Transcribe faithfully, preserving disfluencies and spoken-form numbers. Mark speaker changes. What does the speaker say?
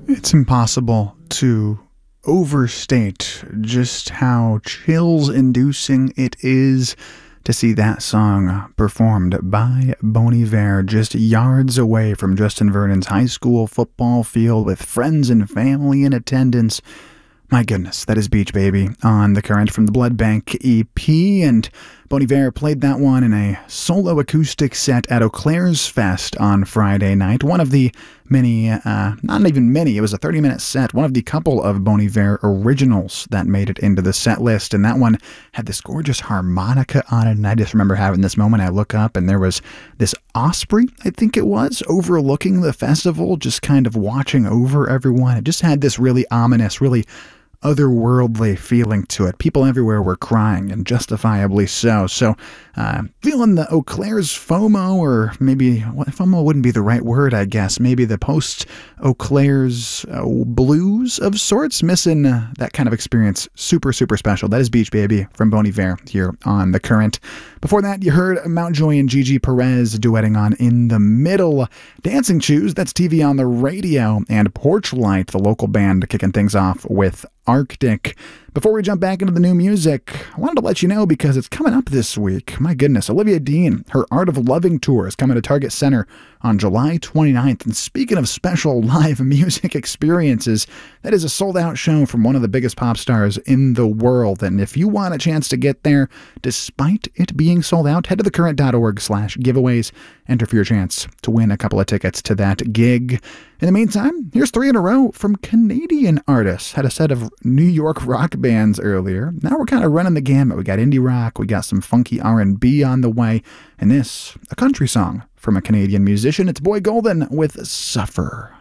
Speaker 1: It's impossible to overstate just how chills-inducing it is to see that song performed by Bon Iver just yards away from Justin Vernon's high school football field with friends and family in attendance. My goodness, that is Beach Baby on The Current from the Blood Bank E P, and Bon Iver played that one in a solo acoustic set at Eau Claire's Fest on Friday night. One of the many, uh, not even many, it was a thirty-minute set, one of the couple of Bon Iver originals that made it into the set list, and that one had this gorgeous harmonica on it, and I just remember having this moment. I look up, and there was this osprey, I think it was, overlooking the festival, just kind of watching over everyone. It just had this really ominous, really otherworldly feeling to it. People everywhere were crying, and justifiably so. So, uh, feeling the Eau Claire's FOMO, or maybe, well, FOMO wouldn't be the right word, I guess. Maybe the post-Eau Claire's uh, blues of sorts. Missing uh, that kind of experience. Super, super special. That is Beach Baby from Bon Iver here on The Current. Before that, you heard Mountjoy and Gigi Perez duetting on In the Middle. Dancing Shoes, that's T V on the Radio. And Porchlight, the local band, kicking things off with Arctic. Before we jump back into the new music, I wanted to let you know because it's coming up this week. My goodness, Olivia Dean, her Art of Loving tour is coming to Target Center on July twenty-ninth. And speaking of special live music experiences, that is a sold-out show from one of the biggest pop stars in the world. And if you want a chance to get there, despite it being sold out, head to thecurrent.org slash giveaways. Enter for your chance to win a couple of tickets to that gig. In the meantime, here's three in a row from Canadian artists. Had a set of New York rock bands earlier. Now we're kind of running the gamut. We got indie rock, we got some funky R and B on the way, and this, a country song from a Canadian musician. It's Boy Golden with Suffer.